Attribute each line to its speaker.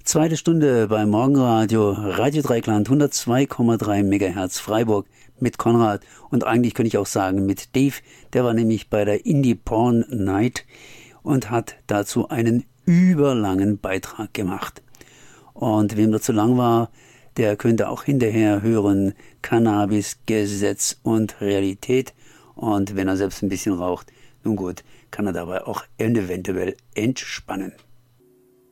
Speaker 1: Zweite Stunde beim Morgenradio, Radio Dreikland, 102,3 Megahertz Freiburg mit Konrad und eigentlich könnte ich auch sagen mit Dave. Der war nämlich bei der Indie Porn Night und hat dazu einen überlangen Beitrag gemacht. Und wem das zu lang war, der könnte auch hinterher hören Cannabis, Gesetz und Realität. Und wenn er selbst ein bisschen raucht, nun gut, kann er dabei auch eventuell entspannen.